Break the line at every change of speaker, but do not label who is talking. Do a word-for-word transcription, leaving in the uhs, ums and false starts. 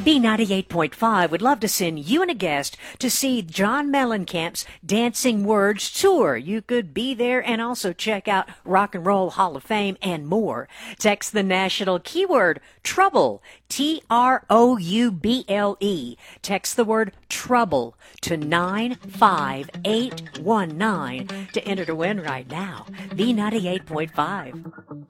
B ninety-eight point five would love to send you and a guest to see John Mellencamp's Dancing Words Tour. You could be there and also check out Rock and Roll Hall of Fame and more. Text the national keyword TROUBLE, T R O U B L E. Text the word TROUBLE to nine five eight one nine to enter to win right now. B ninety-eight point five.